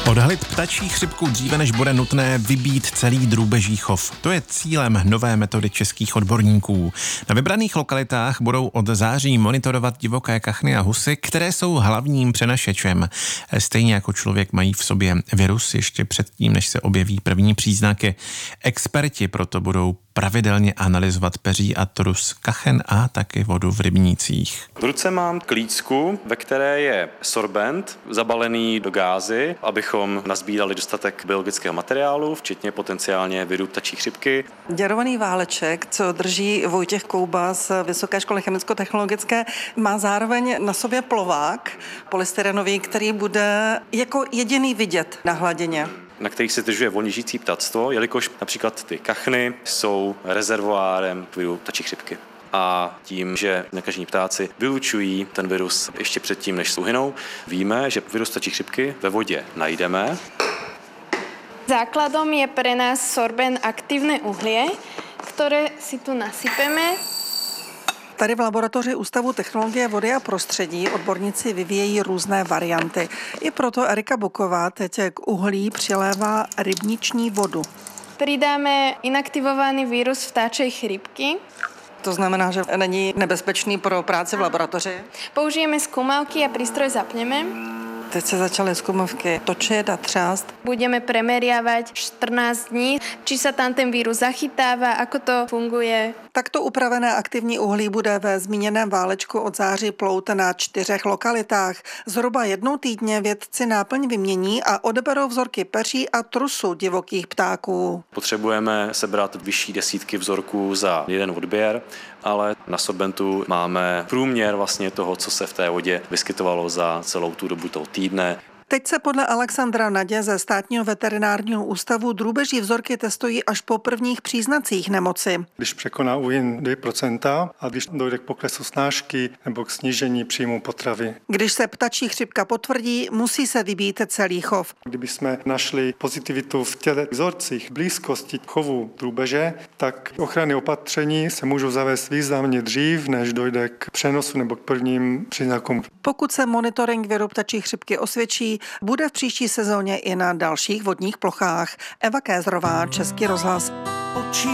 Odhalit ptačí chřipku dříve, než bude nutné vybít celý drůbeží chov. To je cílem nové metody českých odborníků. Na vybraných lokalitách budou od září monitorovat divoké kachny a husy, které jsou hlavním přenašečem. Stejně jako člověk mají v sobě virus ještě předtím, než se objeví první příznaky. Experti proto budou pravidelně analyzovat peří a trus kachen a taky vodu v rybnících. V ruce mám klícku, ve které je sorbent zabalený do gázy, abychom nazbírali dostatek biologického materiálu, včetně potenciálně viru ptačí chřipky. Děrovaný váleček, co drží Vojtěch Kouba z Vysoké školy chemicko-technologické, má zároveň na sobě plovák polystyrenový, který bude jako jediný vidět na hladině, Na kterých se zdržuje volně žijící ptactvo, jelikož například ty kachny jsou rezervoárem viru ptačí chřipky. A tím, že nakažení ptáci vylučují ten virus ještě předtím, než uhynou, víme, že virus ptačí chřipky ve vodě najdeme. Základom je pre nás sorbent aktívne uhlie, ktoré si tu nasypeme. Tady v laboratoři Ústavu technologie vody a prostředí odborníci vyvíjejí různé varianty. I proto Erika Buková teď k uhlí přilévá rybniční vodu. Pridáme inaktivovaný vírus vtáčej chrípky. To znamená, že není nebezpečný pro práci v laboratoři? Použijeme skúmavky a prístroj zapneme. Teď se začaly zkumovky točit a třást. Budeme premeriavať 14 dní, či sa tam ten vírus zachytáva, ako to funguje. Takto upravené aktivní uhlí bude ve zmíněném válečku od září plout na 4 lokalitách. Zhruba jednou týdně vědci náplň vymění a odeberou vzorky peří a trusu divokých ptáků. Potřebujeme sebrat vyšší desítky vzorků za jeden odběr, ale na sorbentu máme průměr vlastně toho, co se v té vodě vyskytovalo za celou tu dobu toho týdne. Teď se podle Alexandra Nadě ze Státního veterinárního ústavu drůbeží vzorky testují až po prvních příznacích nemoci. Když překoná úhyn 2% a když dojde k poklesu snášky nebo k snížení příjmu potravy. Když se ptačí chřipka potvrdí, musí se vybít celý chov. Kdyby jsme našli pozitivitu v těle vzorcích blízkosti chovu drůbeže, tak ochranné opatření se můžou zavést významně dřív, než dojde k přenosu nebo k prvním příznakům. Pokud se monitoring viru ptačí chřipky osvědčí, bude v příští sezóně i na dalších vodních plochách. Eva Kézrová, Český rozhlas.